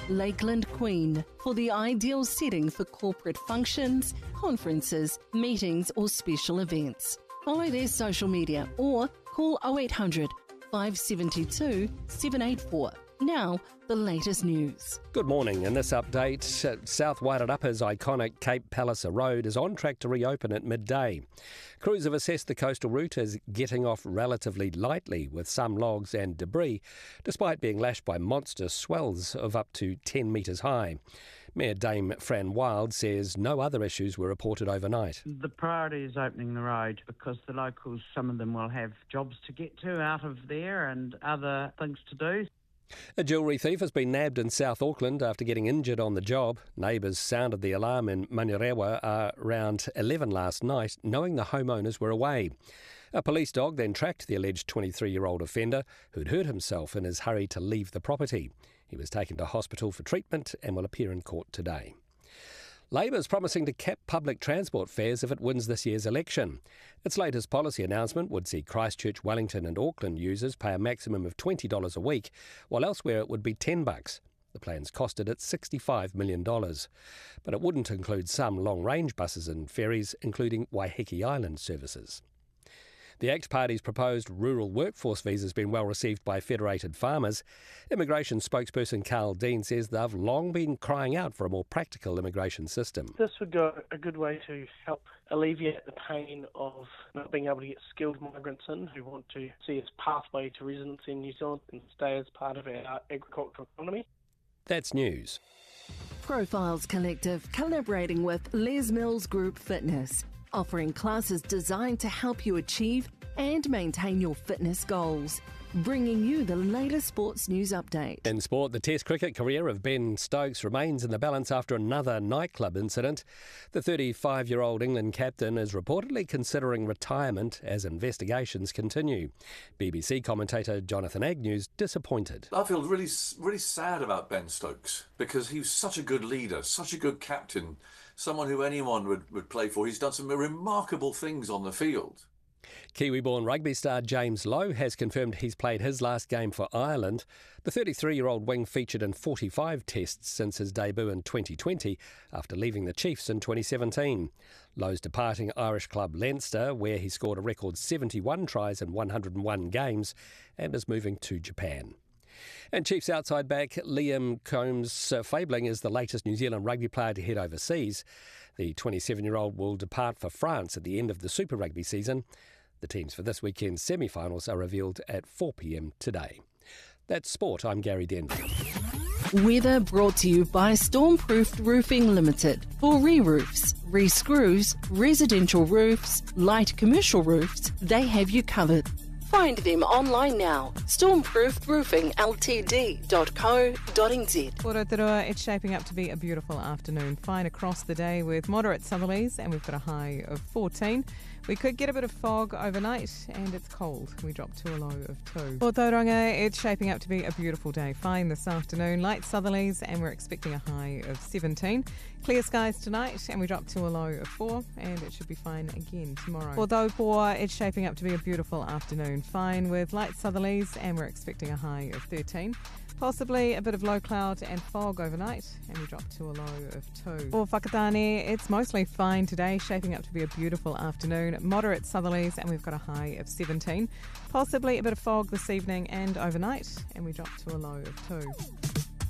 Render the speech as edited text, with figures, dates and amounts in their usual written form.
Lakeland Queen, for the ideal setting for corporate functions, conferences, meetings or special events. Follow their social media or call 0800 572 784. Now, the latest news. Good morning. In this update, South Wairarapa's iconic Cape Palliser Road is on track to reopen at midday. Crews have assessed the coastal route as getting off relatively lightly with some logs and debris, despite being lashed by monster swells of up to 10 metres high. Mayor Dame Fran Wild says no other issues were reported overnight. The priority is opening the road because the locals, some of them will have jobs to get to out of there and other things to do. A jewellery thief has been nabbed in South Auckland after getting injured on the job. Neighbours sounded the alarm in Manurewa around 11 last night, knowing the homeowners were away. A police dog then tracked the alleged 23-year-old offender, who'd hurt himself in his hurry to leave the property. He was taken to hospital for treatment and will appear in court today. Labor is promising to cap public transport fares if it wins this year's election. Its latest policy announcement would see Christchurch, Wellington and Auckland users pay a maximum of $20 a week, while elsewhere it would be $10. The plan's costed it $65 million. But it wouldn't include some long-range buses and ferries, including Waiheke Island services. The ACT Party's proposed rural workforce visa has been well received by federated farmers. Immigration spokesperson Carl Dean says they've long been crying out for a more practical immigration system. This would go a good way to help alleviate the pain of not being able to get skilled migrants in who want to see as pathway to residency in New Zealand and stay as part of our agricultural economy. That's news. Profiles Collective collaborating with Les Mills Group Fitness, offering classes designed to help you achieve and maintain your fitness goals. Bringing you the latest sports news update. In sport, the Test cricket career of Ben Stokes remains in the balance after another nightclub incident. The 35-year-old England captain is reportedly considering retirement as investigations continue. BBC commentator Jonathan Agnew's disappointed. I feel really sad about Ben Stokes because he was such a good leader, such a good captain, someone who anyone would play for. He's done some remarkable things on the field. Kiwi-born rugby star James Lowe has confirmed he's played his last game for Ireland. The 33-year-old wing featured in 45 tests since his debut in 2020 after leaving the Chiefs in 2017. Lowe's departing Irish club Leinster, where he scored a record 71 tries in 101 games, and is moving to Japan. And Chiefs outside back Liam Combs-Fabling is the latest New Zealand rugby player to head overseas. The 27-year-old will depart for France at the end of the Super Rugby season. The teams for this weekend's semi-finals are revealed at 4 p.m. today. That's sport. I'm Gary Denver. Weather brought to you by Stormproofed Roofing Limited. For re-roofs, re-screws, residential roofs, light commercial roofs, they have you covered. Find them online now. Stormproofedroofingltd.co.nz. Rotorua, it's shaping up to be a beautiful afternoon. Fine across the day with moderate southerlies, and we've got a high of 14. We could get a bit of fog overnight, and it's cold. We drop to a low of 2. For Tauranga, it's shaping up to be a beautiful day. Fine this afternoon, light southerlies, and we're expecting a high of 17. Clear skies tonight, and we drop to a low of 4, and it should be fine again tomorrow. For Taupua, it's shaping up to be a beautiful afternoon. Fine with light southerlies, and we're expecting a high of 13. Possibly a bit of low cloud and fog overnight, and we drop to a low of 2. For Whakatane, it's mostly fine today, shaping up to be a beautiful afternoon. Moderate southerlies, and we've got a high of 17. Possibly a bit of fog this evening and overnight, and we drop to a low of 2.